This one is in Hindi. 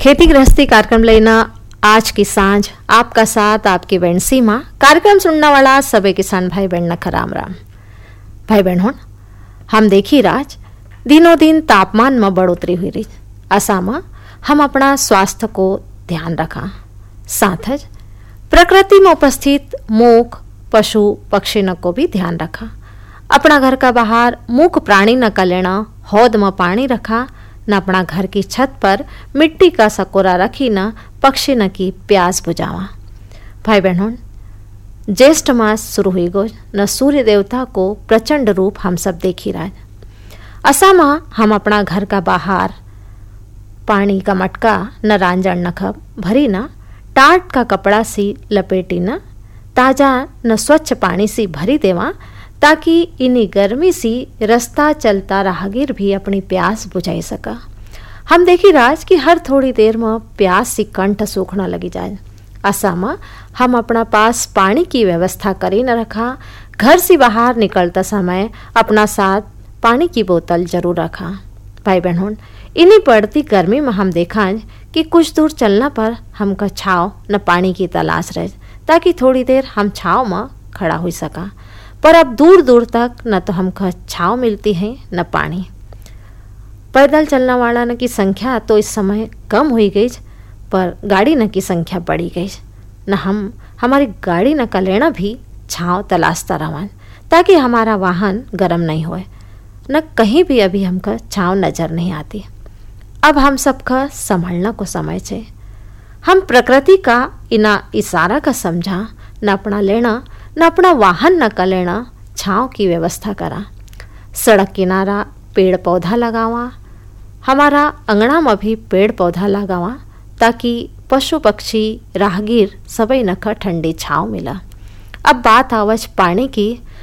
खेती गृहस्थी कार्यक्रम लेना आज की सांझ आपका साथ आपकी बहन सीमा कार्यक्रम सुनने वाला सभी किसान भाई बहन नखा राम राम। भाई बहन हो हम देखी राज दिनों दिन तापमान में बढ़ोतरी हुई रही। ऐसा में हम अपना स्वास्थ्य को ध्यान रखा, साथ ज प्रकृति में उपस्थित मूक पशु पक्षी न को भी ध्यान रखा। अपना घर का बाहर मूक प्राणी न का लेना, हौद में पानी रखा न, अपना घर की छत पर मिट्टी का सकोरा रखी न पक्षी न की प्यास बुझावा। भाई बहनों, ज्येष्ठ मास शुरू हुई गो न सूर्य देवता को प्रचंड रूप हम सब देखी रहा। ऐसा में हम अपना घर का बाहर पानी का मटका न रांझण न भरी न टाट का कपड़ा सी लपेटी न ताजा न स्वच्छ पानी सी भरी देवा, ताकि इन्हीं गर्मी सी रास्ता चलता राहगीर भी अपनी प्यास बुझाई सका। हम देखी राज कि हर थोड़ी देर में प्यास सी कंठ सूखना लगी जाए। ऐसा में हम अपना पास पानी की व्यवस्था करी न रखा। घर से बाहर निकलता समय अपना साथ पानी की बोतल जरूर रखा। भाई बहनों, इन्हीं पड़ती गर्मी में हम देखा कि कुछ दूर चलना पर हमका छाव न पानी की तलाश रहे, ताकि थोड़ी देर हम छाव में खड़ा हो सका। पर अब दूर दूर तक न तो हमको छाव मिलती है न पानी। पैदल चलने वाला न की संख्या तो इस समय कम हुई गई, पर गाड़ी न की संख्या बढ़ी गई न। हम हमारी गाड़ी न का लेना भी छाव तलाशता रवान, ताकि हमारा वाहन गर्म नहीं होए न। कहीं भी अभी हमको छाव नजर नहीं आती। अब हम सबका संभलना को समय है। हम प्रकृति का इना इशारा का समझा न अपना लेना न अपना वाहन न का लेना छाँव की व्यवस्था करा। सड़क किनारा पेड़ पौधा लगावा, हमारा अंगना में भी पेड़ पौधा लगावा, ताकि पशु पक्षी राहगीर सभी न का ठंडी छाँव मिला। अब बात आवज पानी की,